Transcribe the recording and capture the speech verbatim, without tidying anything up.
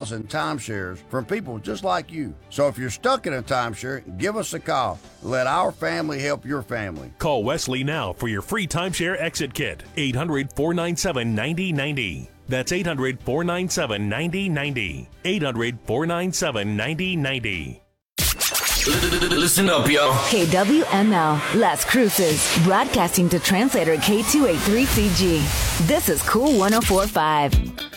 rentals and timeshares from people just like you. So if you're stuck in a timeshare, give us a call. Let our family help your family. Call Wesley now for your free timeshare exit kit. eight hundred, four nine seven, nine zero nine zero. That's eight hundred, four nine seven, nine zero nine zero. eight hundred, four nine seven, nine zero nine zero. Listen up, yo. K W M L, Las Cruces, broadcasting to translator K two eighty-three C G. This is Cool one oh four point five.